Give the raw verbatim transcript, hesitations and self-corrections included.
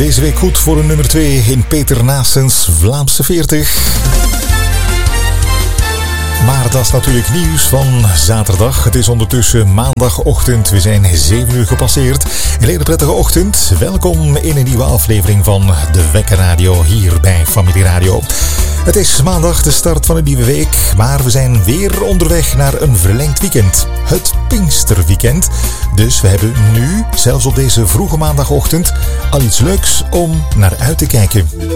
Deze week goed voor een nummer twee in Peter Naessens Vlaamse veertig. Maar dat is natuurlijk nieuws van zaterdag. Het is ondertussen maandagochtend. We zijn zeven uur gepasseerd. Een hele prettige ochtend. Welkom in een nieuwe aflevering van De Wekker Radio hier bij Familie Radio. Het is maandag, de start van een nieuwe week. Maar we zijn weer onderweg naar een verlengd weekend. Het Pinksterweekend. Dus we hebben nu, zelfs op deze vroege maandagochtend, al iets leuks om naar uit te kijken.